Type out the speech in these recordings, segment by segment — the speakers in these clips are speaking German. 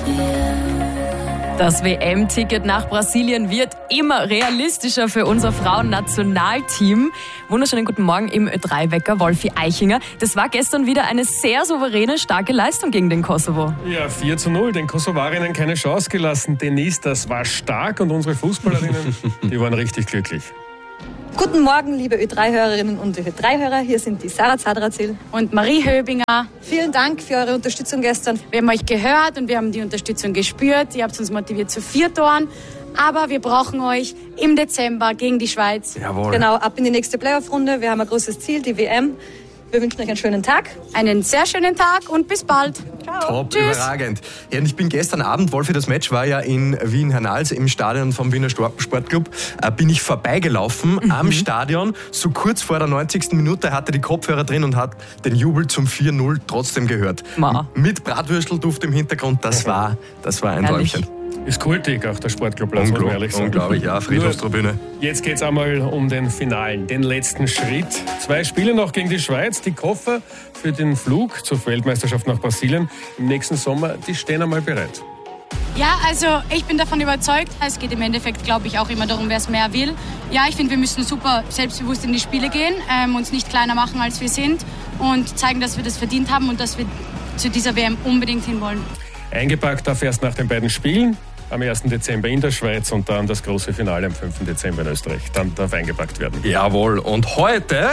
Das WM-Ticket nach Brasilien wird immer realistischer für unser Frauennationalteam. Wunderschönen guten Morgen im Ö3-Wecker, Wolfi Eichinger. Das war gestern wieder eine sehr souveräne, starke Leistung gegen den Kosovo. Ja, 4:0, den Kosovarinnen keine Chance gelassen. Denise, das war stark und unsere Fußballerinnen, die waren richtig glücklich. Guten Morgen, liebe Ö3-Hörerinnen und Ö3-Hörer. Hier sind die Sarah Zadrazil und Marie Höbinger. Vielen Dank für eure Unterstützung gestern. Wir haben euch gehört und wir haben die Unterstützung gespürt. Ihr habt uns motiviert zu 4 Toren. Aber wir brauchen euch im Dezember gegen die Schweiz. Jawohl. Genau, ab in die nächste Playoff-Runde. Wir haben ein großes Ziel, die WM. Wir wünschen euch einen schönen Tag. Einen sehr schönen Tag und bis bald. Ciao. Top, überragend. Ja, und ich bin gestern Abend, Wolfi, das Match war ja in Wien-Hernals im Stadion vom Wiener Sportclub, bin ich vorbeigelaufen am Stadion. So kurz vor der 90. Minute hatte die Kopfhörer drin und hat den Jubel zum 4:0 trotzdem gehört. Mit Bratwürstelduft im Hintergrund, das war ein Träumchen. Ist kultig, auch der Sportclubplatz, muss man ehrlich sagen. Unglaublich, ja, Friedhofstribüne. Jetzt geht's einmal um den Finalen, den letzten Schritt. 2 Spiele noch gegen die Schweiz, die Koffer für den Flug zur Weltmeisterschaft nach Brasilien im nächsten Sommer, die stehen einmal bereit. Ja, also ich bin davon überzeugt. Es geht im Endeffekt, glaube ich, auch immer darum, wer es mehr will. Ja, ich finde, wir müssen super selbstbewusst in die Spiele gehen, uns nicht kleiner machen, als wir sind und zeigen, dass wir das verdient haben und dass wir zu dieser WM unbedingt hinwollen. Eingepackt darf erst nach den beiden Spielen. Am 1. Dezember in der Schweiz und dann das große Finale am 5. Dezember in Österreich. Dann darf eingepackt werden. Jawohl, und heute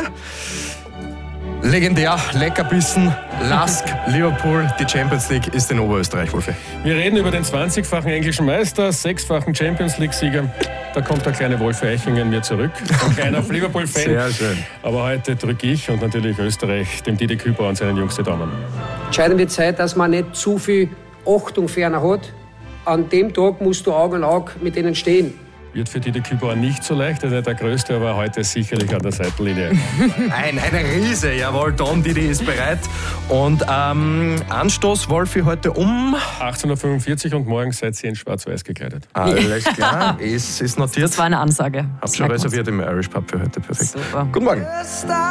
legendär, Leckerbissen, Lask, Liverpool, die Champions League ist in Oberösterreich, Wolfi. Wir reden über den 20-fachen englischen Meister, 6-fachen Champions League-Sieger. Da kommt der kleine Wolfi Eichinger in mir zurück. Ein kleiner Liverpool-Fan. Sehr schön. Aber heute drücke ich und natürlich Österreich dem Didi Kübauer und seinen Jungs die Daumen. Entscheidende Zeit, dass man nicht zu viel Achtung für einen hat. An dem Tag musst du Auge in Auge mit ihnen stehen. Wird für Didi Kübauer nicht so leicht, er ist nicht der Größte, aber heute sicherlich an der Seitenlinie. Eine Riese, jawohl, Don Didi ist bereit. Und Anstoß, Wolfi, heute um 18:45 Uhr und morgen seid ihr in schwarz-weiß gekleidet. Alles klar, ist notiert. Das war eine Ansage. Hab schon reserviert im Irish Pub für heute, perfekt. Super. Guten Morgen.